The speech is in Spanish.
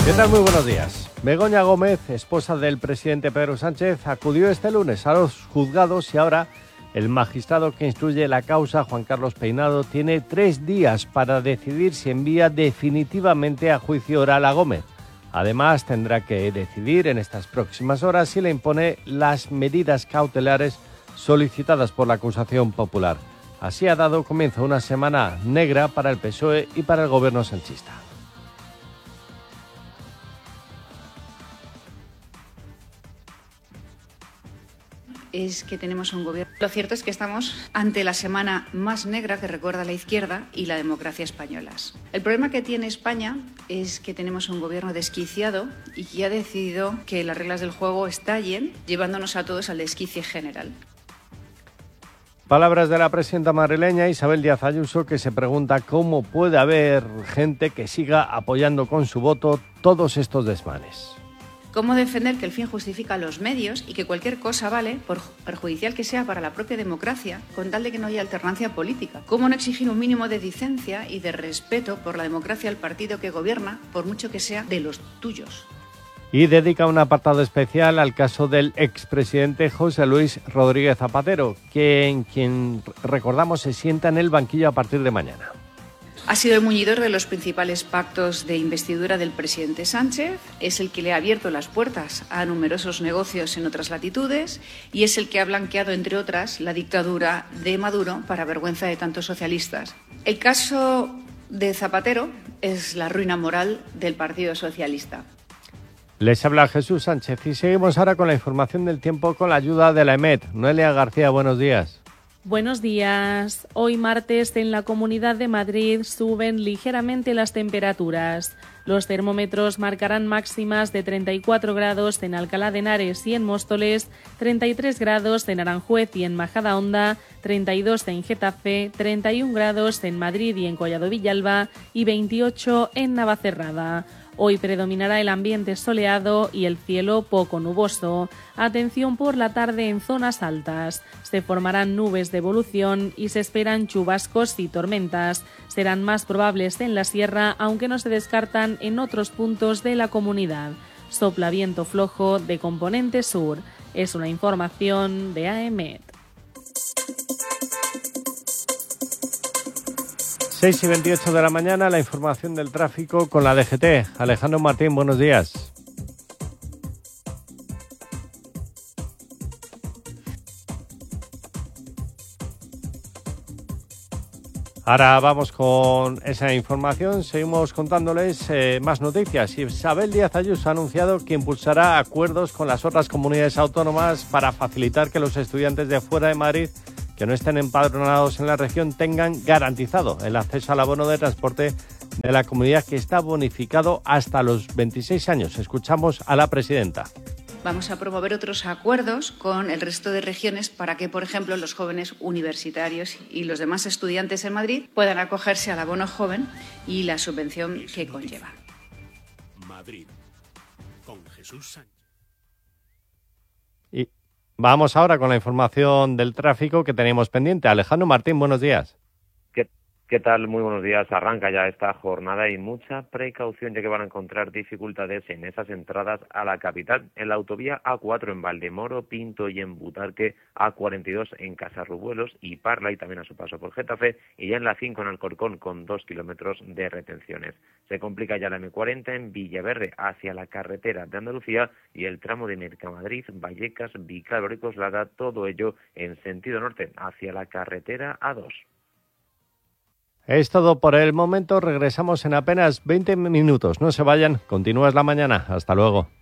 ¿Qué tal? Muy buenos días. Begoña Gómez, esposa del presidente Pedro Sánchez, acudió este lunes a los juzgados y ahora el magistrado que instruye la causa, Juan Carlos Peinado, tiene 3 días para decidir si envía definitivamente a juicio oral a Gómez. Además, tendrá que decidir en estas próximas horas si le impone las medidas cautelares solicitadas por la acusación popular. Así ha dado comienzo una semana negra para el PSOE y para el gobierno sanchista. Es que tenemos un gobierno. Lo cierto es que estamos ante la semana más negra que recuerda la izquierda y la democracia españolas. El problema que tiene España es que tenemos un gobierno desquiciado y que ha decidido que las reglas del juego estallen, llevándonos a todos al desquicie general. Palabras de la presidenta madrileña Isabel Díaz Ayuso, que se pregunta cómo puede haber gente que siga apoyando con su voto todos estos desmanes. ¿Cómo defender que el fin justifica los medios y que cualquier cosa vale, por perjudicial que sea para la propia democracia, con tal de que no haya alternancia política? ¿Cómo no exigir un mínimo de decencia y de respeto por la democracia al partido que gobierna, por mucho que sea de los tuyos? Y dedica un apartado especial al caso del expresidente José Luis Rodríguez Zapatero, quien recordamos se sienta en el banquillo a partir de mañana. Ha sido el muñidor de los principales pactos de investidura del presidente Sánchez, es el que le ha abierto las puertas a numerosos negocios en otras latitudes y es el que ha blanqueado, entre otras, la dictadura de Maduro para vergüenza de tantos socialistas. El caso de Zapatero es la ruina moral del Partido Socialista. Les habla Jesús Sánchez y seguimos ahora con la información del tiempo con la ayuda de la EMET. Noelia García, buenos días. Buenos días. Hoy martes en la Comunidad de Madrid suben ligeramente las temperaturas. Los termómetros marcarán máximas de 34 grados en Alcalá de Henares y en Móstoles, 33 grados en Aranjuez y en Majadahonda, 32 en Getafe, 31 grados en Madrid y en Collado Villalba y 28 en Navacerrada. Hoy predominará el ambiente soleado y el cielo poco nuboso. Atención por la tarde en zonas altas. Se formarán nubes de evolución y se esperan chubascos y tormentas. Serán más probables en la sierra, aunque no se descartan en otros puntos de la comunidad. Sopla viento flojo de componente sur. Es una información de AEMET. 6:28 de la mañana, la información del tráfico con la DGT. Alejandro Martín, buenos días. Ahora vamos con esa información, seguimos contándoles más noticias. Isabel Díaz Ayuso ha anunciado que impulsará acuerdos con las otras comunidades autónomas para facilitar que los estudiantes de fuera de Madrid que no estén empadronados en la región tengan garantizado el acceso al abono de transporte de la comunidad, que está bonificado hasta los 26 años. Escuchamos a la presidenta. Vamos a promover otros acuerdos con el resto de regiones para que, por ejemplo, los jóvenes universitarios y los demás estudiantes en Madrid puedan acogerse al abono joven y la subvención que conlleva. Madrid, con Jesús Sánchez. Y vamos ahora con la información del tráfico que teníamos pendiente. Alejandro Martín, buenos días. ¿Qué tal? Muy buenos días. Arranca ya esta jornada y mucha precaución, ya que van a encontrar dificultades en esas entradas a la capital. En la autovía A4 en Valdemoro, Pinto y en Butarque, A42 en Casarrubuelos y Parla, y también a su paso por Getafe, y ya en la 5 en Alcorcón con 2 kilómetros de retenciones. Se complica ya la M40 en Villaverde hacia la carretera de Andalucía y el tramo de Mercamadrid, Vallecas, Vicálvaro y Coslada, todo ello en sentido norte hacia la carretera A2. Es todo por el momento, regresamos en apenas 20 minutos. No se vayan, continúas la mañana. Hasta luego.